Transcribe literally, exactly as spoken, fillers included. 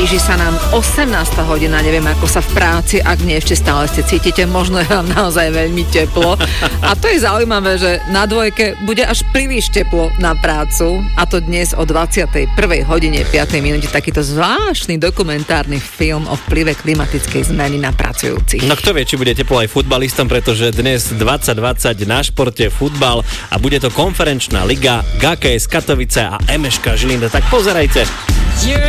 blíži sa nám osemnásta hodina, neviem ako sa v práci, ak nie ešte stále ste cítite, možno je vám naozaj veľmi teplo. A to je zaujímavé, že na dvojke bude až príliš teplo na prácu, a to dnes o dvadsiatej prvej hodine piatej minúte takýto zvláštny dokumentárny film o vplyve klimatickej zmeny na pracujúcich. No kto vie, či bude teplo aj futbalistom, pretože dnes dvadsať dvadsať na Športe futbal a bude to konferenčná liga gé á ká es Katovice a em eška Žilinda, tak pozerajte.